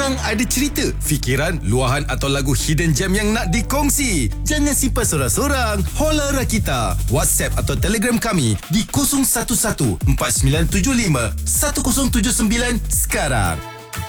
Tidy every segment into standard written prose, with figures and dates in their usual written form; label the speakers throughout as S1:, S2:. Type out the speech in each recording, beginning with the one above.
S1: Hang ada cerita, fikiran, luahan atau lagu hidden gem yang nak dikongsi? Jangan simpan sorang-sorang. Holla Rakita. WhatsApp atau Telegram kami di 011-4975-1079 sekarang.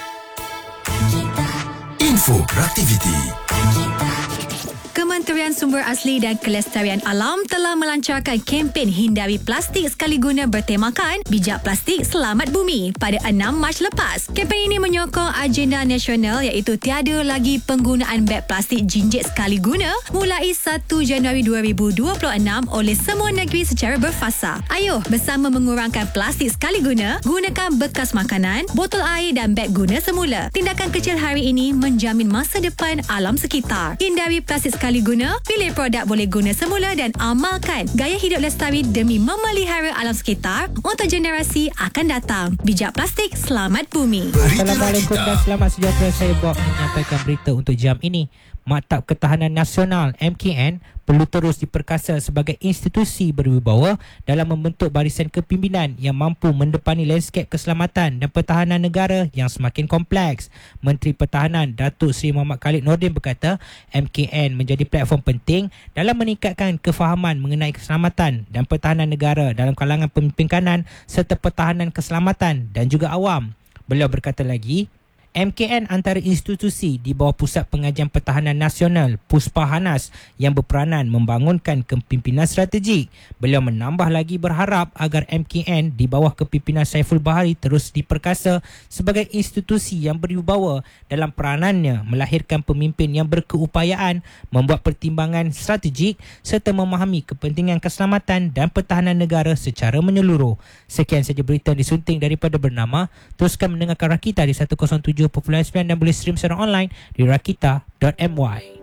S1: Info Raktiviti.
S2: Kementerian Sumber Asli dan Kelestarian Alam telah melancarkan kempen hindari plastik sekali guna bertemakan Bijak Plastik Selamat Bumi pada 6 Mac lepas. Kempen ini menyokong agenda nasional iaitu tiada lagi penggunaan beg plastik jinjit sekali guna mulai 1 Januari 2026 oleh semua negeri secara berfasa. Ayuh bersama mengurangkan plastik sekali guna, gunakan bekas makanan, botol air dan beg guna semula. Tindakan kecil hari ini menjamin masa depan alam sekitar. Hindari plastik sekali guna, pilih produk boleh guna semula dan amalkan gaya hidup lestari demi memelihara alam sekitar untuk generasi akan datang. Bijak Plastik Selamat Bumi.
S3: Assalamualaikum dan selamat sejahtera. Saya Bob menyampaikan berita untuk jam ini. Maktab Ketahanan Nasional MKN perlu terus diperkasa sebagai institusi berwibawa dalam membentuk barisan kepimpinan yang mampu mendepani lanskap keselamatan dan pertahanan negara yang semakin kompleks. Menteri Pertahanan Datuk Seri Muhammad Khalid Nordin berkata, MKN menjadi platform penting dalam meningkatkan kefahaman mengenai keselamatan dan pertahanan negara dalam kalangan pemimpin kanan serta pertahanan keselamatan dan juga awam. Beliau berkata lagi, MKN antara institusi di bawah Pusat Pengajian Pertahanan Nasional Puspahanas yang berperanan membangunkan kepimpinan strategik. Beliau menambah lagi berharap agar MKN di bawah kepimpinan Saiful Bahari terus diperkasa sebagai institusi yang berwibawa dalam peranannya melahirkan pemimpin yang berkeupayaan, membuat pertimbangan strategik serta memahami kepentingan keselamatan dan pertahanan negara secara menyeluruh. Sekian saja berita disunting daripada Bernama. Teruskan mendengarkan Rakita di 107.9 dan boleh stream secara online di rakita.my.